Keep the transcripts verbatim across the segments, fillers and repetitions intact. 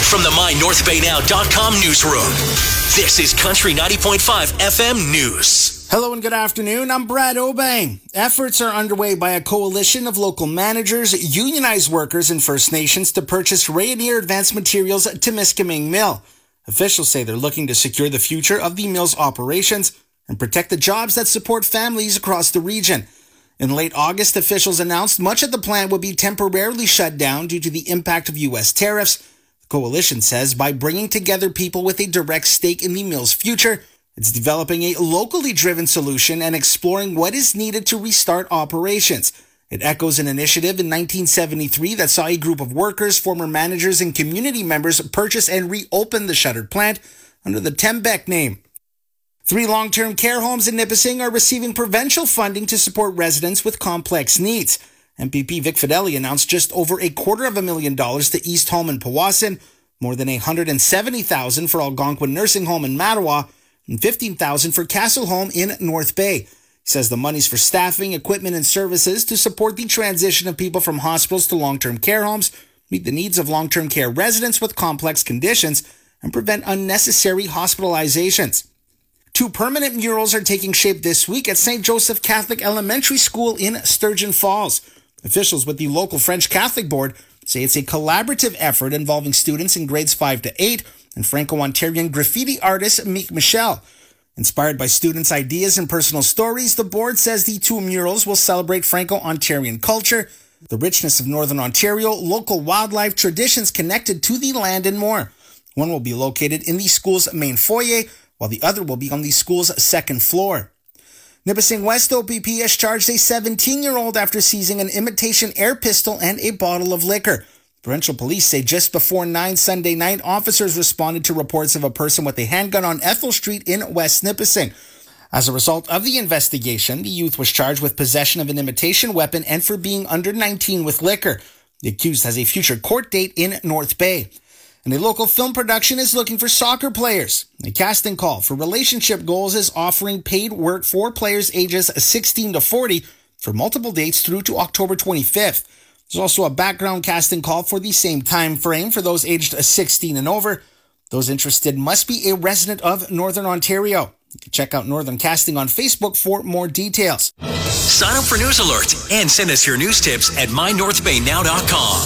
from the my north bay now dot com newsroom, this is Country ninety point five F M News. Hello and good afternoon. I'm Brad Obang. Efforts are underway by a coalition of local managers, unionized workers, and First Nations to purchase Rayonier Advanced Materials Temiskaming Mill. Officials say they're looking to secure the future of the mill's operations and protect the jobs that support families across the region. In late August, officials announced much of the plant would be temporarily shut down due to the impact of U S tariffs. The coalition says by bringing together people with a direct stake in the mill's future, it's developing a locally driven solution and exploring what is needed to restart operations. It echoes an initiative in nineteen seventy-three that saw a group of workers, former managers, and community members purchase and reopen the shuttered plant under the Tembec name. Three long-term care homes in Nipissing are receiving provincial funding to support residents with complex needs. M P P Vic Fideli announced just over a quarter of a million dollars to East Home in Powassan, more than one hundred seventy thousand dollars for Algonquin Nursing Home in Mattawa, and fifteen thousand dollars for Castle Home in North Bay. He says the money's for staffing, equipment, and services to support the transition of people from hospitals to long-term care homes, meet the needs of long-term care residents with complex conditions, and prevent unnecessary hospitalizations. Two permanent murals are taking shape this week at Saint Joseph Catholic Elementary School in Sturgeon Falls. Officials with the local French Catholic Board say it's a collaborative effort involving students in grades five to eight and Franco-Ontarian graffiti artist Mick Michel. Inspired by students' ideas and personal stories, the board says the two murals will celebrate Franco-Ontarian culture, the richness of Northern Ontario, local wildlife, traditions connected to the land, and more. One will be located in the school's main foyer, while the other will be on the school's second floor. Nipissing West O P P has charged a seventeen-year-old after seizing an imitation air pistol and a bottle of liquor. Provincial police say just before nine Sunday night, officers responded to reports of a person with a handgun on Ethel Street in West Nipissing. As a result of the investigation, the youth was charged with possession of an imitation weapon and for being under nineteen with liquor. The accused has a future court date in North Bay. And a local film production is looking for soccer players. A casting call for Relationship Goals is offering paid work for players ages sixteen to forty for multiple dates through to October twenty-fifth. There's also a background casting call for the same time frame for those aged sixteen and over. Those interested must be a resident of Northern Ontario. You can check out Northern Casting on Facebook for more details. Sign up for News Alert and send us your news tips at my north bay now dot com.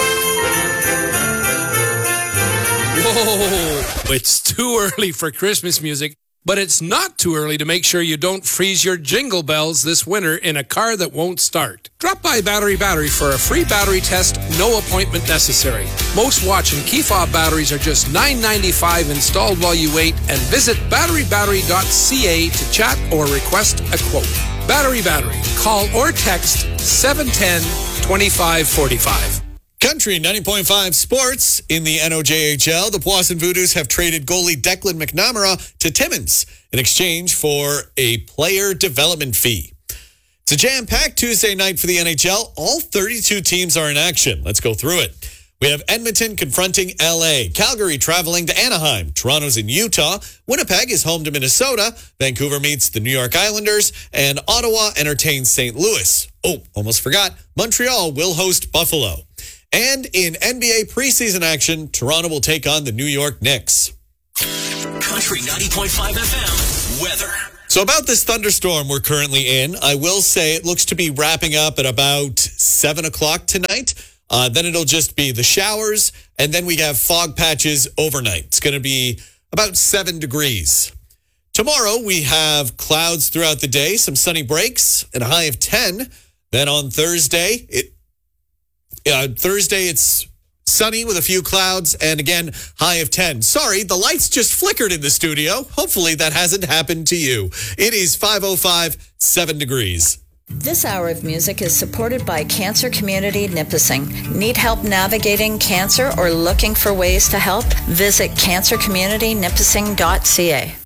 Whoa, it's too early for Christmas music, but it's not too early to make sure you don't freeze your jingle bells this winter in a car that won't start. Drop by Battery Battery for a free battery test, no appointment necessary. Most Watch and key fob batteries are just nine ninety-five installed while you wait, and visit battery battery dot c a to chat or request a quote. Battery Battery. Call or text seven one zero, two five four five. Country ninety point five Sports in the N O J H L. The Powassan Voodoos have traded goalie Declan McNamara to Timmins in exchange for a player development fee. It's a jam-packed Tuesday night for the N H L. All thirty-two teams are in action. Let's go through it. We have Edmonton confronting L A, Calgary traveling to Anaheim, Toronto's in Utah, Winnipeg is home to Minnesota, Vancouver meets the New York Islanders, and Ottawa entertains Saint Louis. Oh, almost forgot, Montreal will host Buffalo. And in N B A preseason action, Toronto will take on the New York Knicks. Country ninety point five F M weather. So about this thunderstorm we're currently in, I will say it looks to be wrapping up at about seven o'clock tonight. Uh, then it'll just be the showers, and then we have fog patches overnight. It's going to be about seven degrees. Tomorrow we have clouds throughout the day, some sunny breaks, and a high of ten. Then on Thursday, it Uh, Thursday, it's sunny with a few clouds, and again, high of ten. Sorry, the lights just flickered in the studio. Hopefully that hasn't happened to you. It is five oh five, seven degrees. This hour of music is supported by Cancer Community Nipissing. Need help navigating cancer or looking for ways to help? Visit cancer community nipissing dot c a.